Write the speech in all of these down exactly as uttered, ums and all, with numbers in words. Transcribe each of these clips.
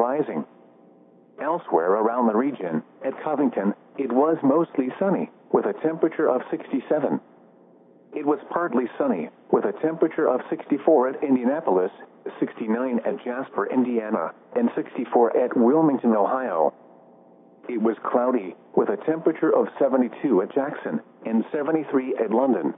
rising. Elsewhere around the region, at Covington, it was mostly sunny, with a temperature of sixty-seven. It was partly sunny, with a temperature of sixty-four at Indianapolis, sixty-nine at Jasper, Indiana, and sixty-four at Wilmington, Ohio. It was cloudy, with a temperature of seventy-two at Jackson, and seventy-three at London.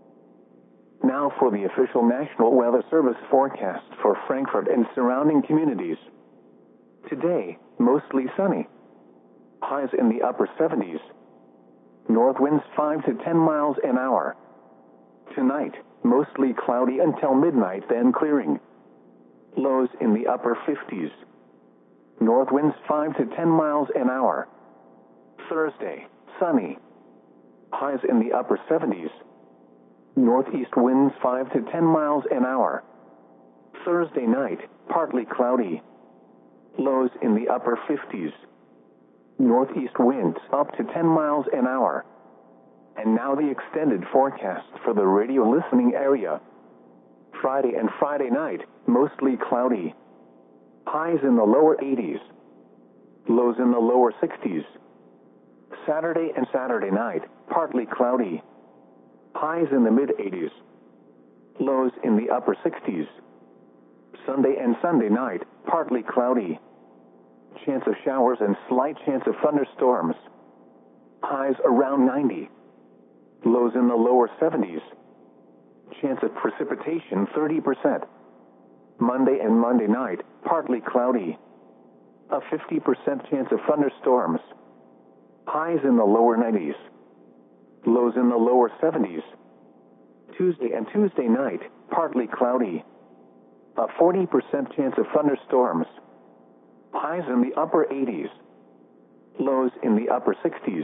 Now for the official National Weather Service forecast for Frankfurt and surrounding communities. Today, mostly sunny. Highs in the upper seventies. North winds five to ten miles an hour. Tonight, mostly cloudy until midnight, then clearing. Lows in the upper fifties. North winds five to ten miles an hour. Thursday, sunny. Highs in the upper seventies. Northeast winds five to ten miles an hour. Thursday night, partly cloudy. Lows in the upper fifties. Northeast winds up to ten miles an hour. And now the extended forecast for the radio listening area. Friday and Friday night, mostly cloudy. Highs in the lower eighties. Lows in the lower sixties. Saturday and Saturday night, partly cloudy. Highs in the mid-eighties. Lows in the upper sixties. Sunday and Sunday night, partly cloudy. Chance of showers and slight chance of thunderstorms. Highs around ninety. Lows in the lower seventies. Chance of precipitation thirty percent. Monday and Monday night, partly cloudy. A fifty percent chance of thunderstorms. Highs in the lower nineties. Lows in the lower seventies. Tuesday and Tuesday night, partly cloudy. A forty percent chance of thunderstorms. Highs in the upper eighties. Lows in the upper sixties.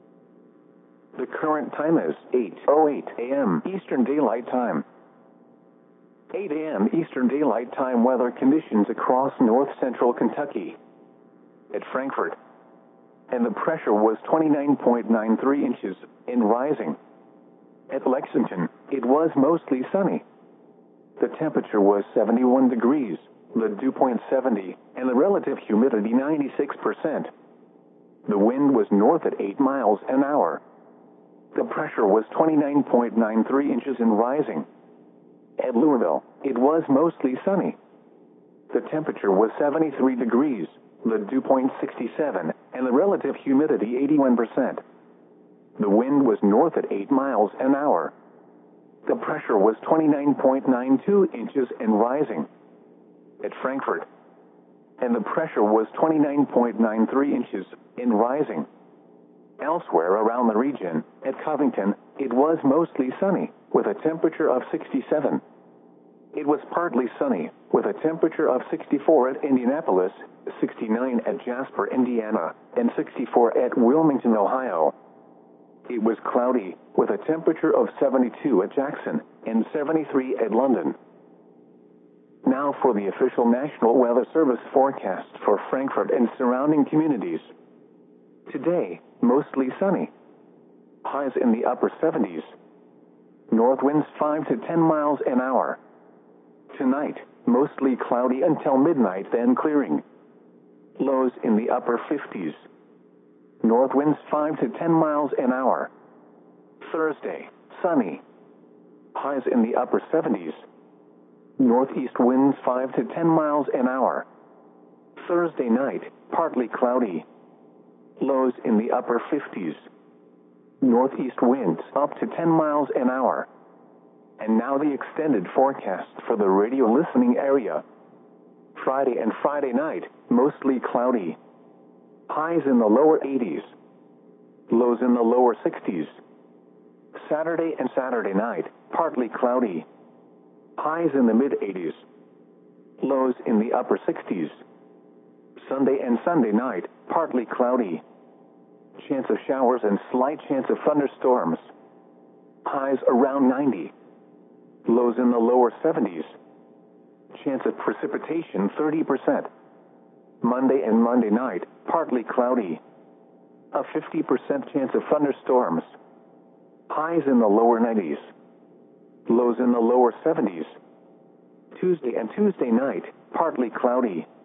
The current time is eight oh eight a m Eastern Daylight Time. eight a m Eastern Daylight Time weather conditions across north central Kentucky. At Frankfurt. And the pressure was twenty-nine point nine three inches, and rising. At Lexington, it was mostly sunny. The temperature was seventy-one degrees, the dew point seventy, and the relative humidity ninety-six percent. The wind was north at eight miles an hour. The pressure was twenty-nine point nine three inches and rising. At Louisville, it was mostly sunny. The temperature was seventy-three degrees, the dew point sixty-seven, and the relative humidity eighty-one percent. The wind was north at eight miles an hour. The pressure was twenty-nine point nine two inches and rising. At Frankfurt. And the pressure was twenty-nine point nine three inches and rising. Elsewhere around the region, at Covington, it was mostly sunny, with a temperature of sixty-seven. It was partly sunny, with a temperature of sixty-four at Indianapolis, sixty-nine at Jasper, Indiana, and sixty-four at Wilmington, Ohio. It was cloudy, with a temperature of seventy-two at Jackson, and seventy-three at London. Now for the official National Weather Service forecast for Frankfurt and surrounding communities. Today, mostly sunny. Highs in the upper seventies. North winds five to ten miles an hour. Tonight, mostly cloudy until midnight, then clearing. Lows in the upper fifties. North winds five to ten miles an hour. Thursday, sunny. Highs in the upper seventies. Northeast winds five to ten miles an hour. Thursday night, partly cloudy. Lows in the upper fifties. Northeast winds up to ten miles an hour. And now the extended forecast for the radio listening area. Friday and Friday night, mostly cloudy. Highs in the lower eighties. Lows in the lower sixties. Saturday and Saturday night, partly cloudy. Highs in the mid-eighties. Lows in the upper sixties. Sunday and Sunday night, partly cloudy. Chance of showers and slight chance of thunderstorms. Highs around ninety. Lows in the lower seventies. Chance of precipitation thirty percent. Monday and Monday night, partly cloudy. A fifty percent chance of thunderstorms. Highs in the lower nineties. Lows in the lower seventies. Tuesday and Tuesday night, partly cloudy.